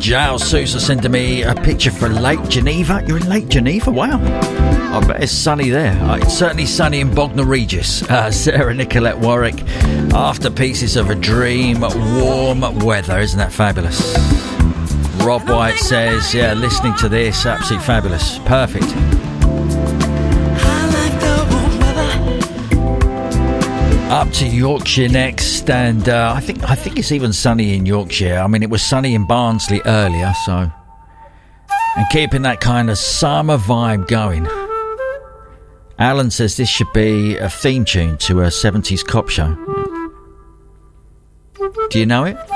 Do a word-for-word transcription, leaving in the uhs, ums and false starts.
Giles Sousa sending me a picture for Lake Geneva. You're in Lake Geneva? Wow. I bet it's sunny there. Uh, it's certainly sunny in Bognor Regis. Uh, Sarah Nicolette Warwick. After Pieces of a Dream. Warm weather. Isn't that fabulous? Rob White says, yeah, listening to this, absolutely fabulous. Perfect. Up to Yorkshire next, and uh, I think I think it's even sunny in Yorkshire. I mean, it was sunny in Barnsley earlier, so... And keeping that kind of summer vibe going. Alan says this should be a theme tune to a seventies cop show. Do you know it?